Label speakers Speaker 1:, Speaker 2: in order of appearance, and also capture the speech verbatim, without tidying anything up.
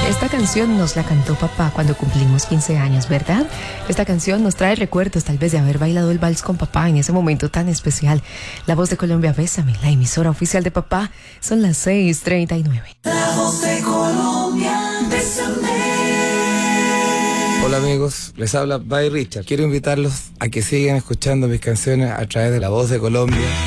Speaker 1: Esta canción nos la cantó papá cuando cumplimos quince años, ¿verdad? Esta canción nos trae recuerdos tal vez de haber bailado el vals con papá en ese momento tan especial. La Voz de Colombia, Bésame, la emisora oficial de papá. Son las seis treinta y nueve.
Speaker 2: La Voz de Colombia, Bésame.
Speaker 3: Hola amigos, les habla Bye Richard. Quiero invitarlos a que sigan escuchando mis canciones a través de La Voz de Colombia.